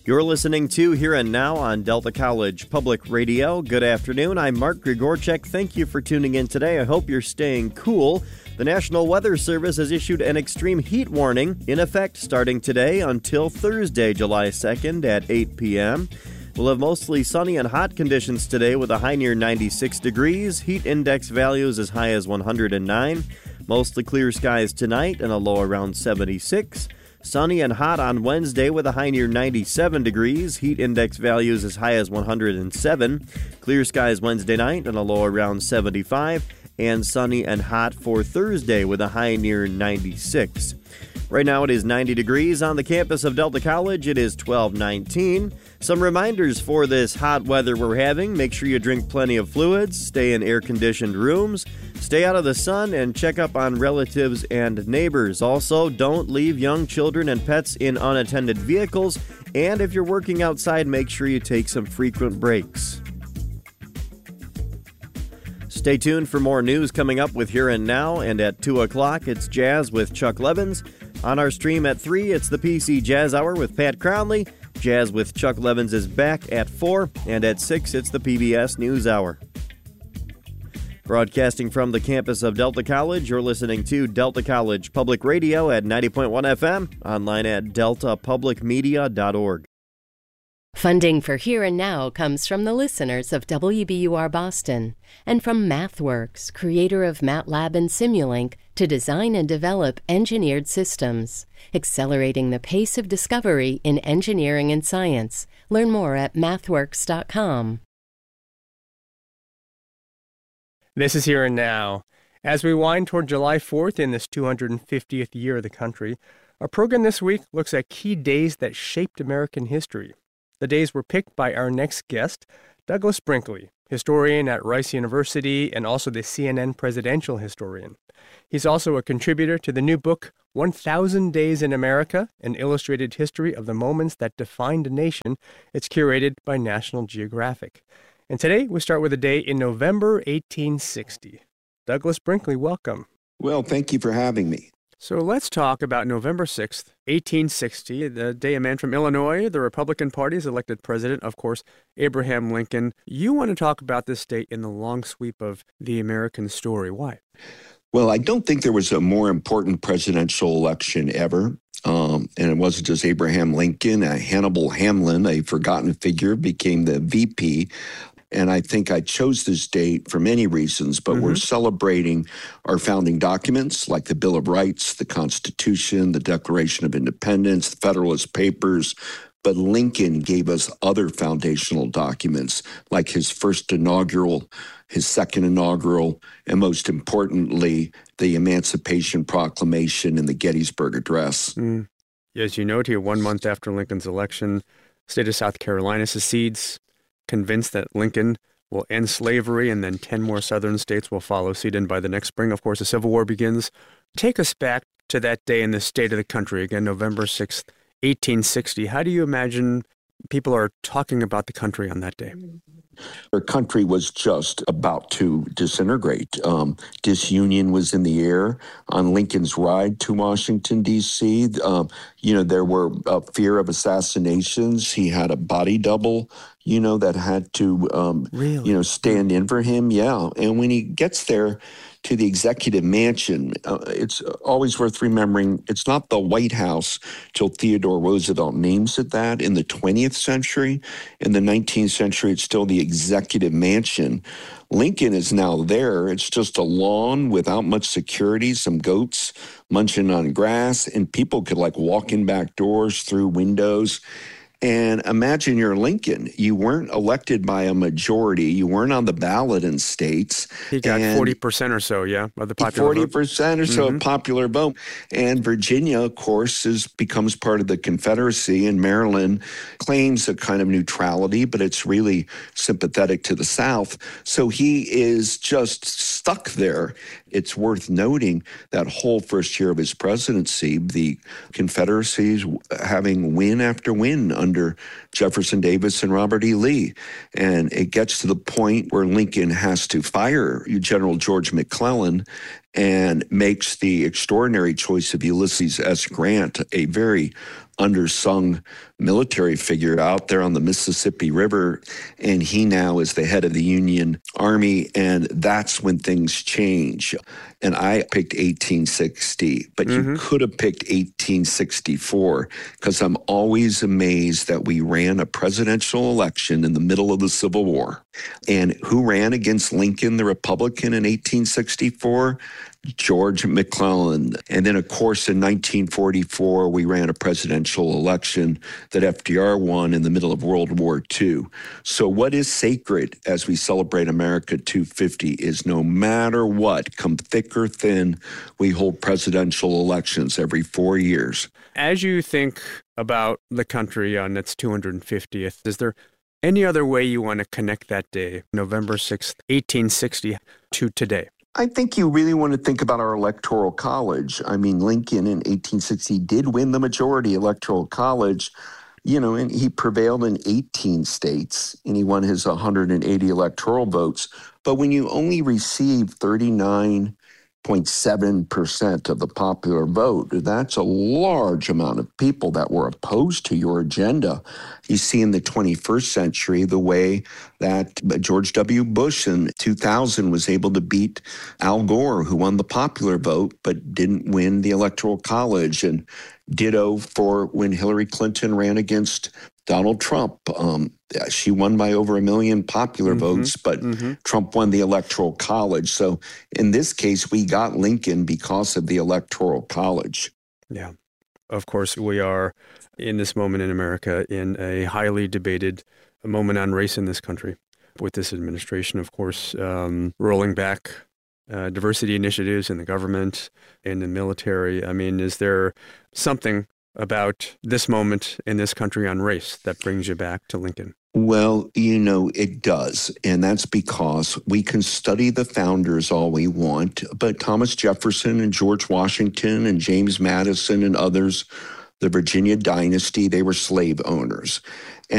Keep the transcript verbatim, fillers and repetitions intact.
You're listening to Here and Now on Delta College Public Radio. Good afternoon. I'm Mark Grigorchek. Thank you for tuning in today. I hope you're staying cool. The National Weather Service has issued an extreme heat warning in effect starting today until Thursday, July second at eight p.m. We'll have mostly sunny and hot conditions today with a high near ninety-six degrees. Heat index values as high as one hundred nine. Mostly clear skies tonight and a low around seventy-six. Sunny and hot on Wednesday with a high near ninety-seven degrees. Heat index values as high as one hundred seven. Clear skies Wednesday night and a low around seventy-five. And sunny and hot for Thursday with a high near ninety-six. Right now it is ninety degrees on the campus of Delta College. It is twelve nineteen. Some reminders for this hot weather we're having. Make sure you drink plenty of fluids, stay in air-conditioned rooms, stay out of the sun, and check up on relatives and neighbors. Also, don't leave young children and pets in unattended vehicles. And if you're working outside, make sure you take some frequent breaks. Stay tuned for more news coming up with Here and Now, and at two o'clock, it's Jazz with Chuck Levins. On our stream at three, it's the P C Jazz Hour with Pat Cronley. Jazz with Chuck Levins is back at four, and at six, it's the P B S News Hour. Broadcasting from the campus of Delta College, you're listening to Delta College Public Radio at ninety point one F M, online at delta public media dot org. Funding for Here and Now comes from the listeners of W B U R Boston and from MathWorks, creator of MATLAB and Simulink, to design and develop engineered systems, accelerating the pace of discovery in engineering and science. Learn more at mathworks dot com. This is Here and Now. As we wind toward July fourth in this two hundred fiftieth year of the country, our program this week looks at key days that shaped American history. The days were picked by our next guest, Douglas Brinkley, historian at Rice University and also the C N N presidential historian. He's also a contributor to the new book, one thousand Days in America, an illustrated history of the moments that defined a nation. It's curated by National Geographic. And today we start with a day in November eighteen sixty. Douglas Brinkley, welcome. Well, thank you for having me. So let's talk about November sixth, eighteen sixty, the day a man from Illinois, the Republican Party, is elected president, of course, Abraham Lincoln. You want to talk about this date in the long sweep of the American story. Why? Well, I don't think there was a more important presidential election ever. Um, and it wasn't just Abraham Lincoln. Uh, Hannibal Hamlin, a forgotten figure, became the V P. And I think I chose this date for many reasons, but mm-hmm. we're celebrating our founding documents like the Bill of Rights, the Constitution, the Declaration of Independence, the Federalist Papers. But Lincoln gave us other foundational documents like his first inaugural, his second inaugural, and most importantly, the Emancipation Proclamation and the Gettysburg Address. Mm. As you note here, one month after Lincoln's election, the state of South Carolina secedes, convinced that Lincoln will end slavery, and then ten more southern states will follow suit. And by the next spring, of course, the Civil War begins. Take us back to that day in the state of the country, again, November sixth, eighteen sixty. How do you imagine people are talking about the country on that day? Our country was just about to disintegrate. Um, disunion was in the air on Lincoln's ride to Washington, D C Um, you know, there were uh, fear of assassinations. He had a body double, you know, that had to, um, really? you know, stand in for him. Yeah. And when he gets there to the executive mansion, uh, it's always worth remembering it's not the White House till Theodore Roosevelt names it that in the twentieth century. In the nineteenth century, it's still the executive mansion. Lincoln is now there. It's just a lawn without much security, some goats munching on grass, and people could like walk in back doors, through windows. And imagine you're Lincoln. You weren't elected by a majority. You weren't on the ballot in states. He got forty percent or so, yeah, of the popular forty vote. forty percent or so mm-hmm. of popular vote. And Virginia, of course, is becomes part of the Confederacy, and Maryland claims a kind of neutrality, but it's really sympathetic to the South. So he is just stuck there. It's worth noting that whole first year of his presidency, the Confederacy having win after win under Jefferson Davis and Robert E. Lee. And it gets to the point where Lincoln has to fire General George McClellan and makes the extraordinary choice of Ulysses S. Grant, a very undersung military figure out there on the Mississippi River, and he now is the head of the Union Army, and that's when things change. And I picked eighteen sixty, but mm-hmm. you could have picked eighteen sixty-four, because I'm always amazed that we ran a presidential election in the middle of the Civil War. And who ran against Lincoln, the Republican, in eighteen sixty-four? George McClellan. And then, of course, in nineteen forty-four, we ran a presidential election that F D R won in the middle of World War Two. So what is sacred as we celebrate America two fifty is no matter what, come thick or thin, we hold presidential elections every four years. As you think about the country on its two hundred fiftieth, is there any other way you want to connect that day, November sixth, eighteen sixty, to today? I think you really want to think about our electoral college. I mean, Lincoln in eighteen sixty did win the majority electoral college, you know, and he prevailed in eighteen states, and he won his one hundred eighty electoral votes. But when you only receive thirty-nine point seven percent of the popular vote, that's a large amount of people that were opposed to your agenda. You see in the twenty-first century the way that George W. Bush in two thousand was able to beat Al Gore, who won the popular vote but didn't win the Electoral College, and ditto for when Hillary Clinton ran against Donald Trump. Um, she won by over a million popular mm-hmm. votes, but mm-hmm. Trump won the Electoral College. So in this case, we got Lincoln because of the Electoral College. Yeah. Of course, we are in this moment in America in a highly debated moment on race in this country, with this administration, of course, um, rolling back uh, diversity initiatives in the government and the military. I mean, is there something about this moment in this country on race that brings you back to Lincoln? Well, you know, it does. And that's because we can study the founders all we want, but Thomas Jefferson and George Washington and James Madison and others, the Virginia dynasty, they were slave owners.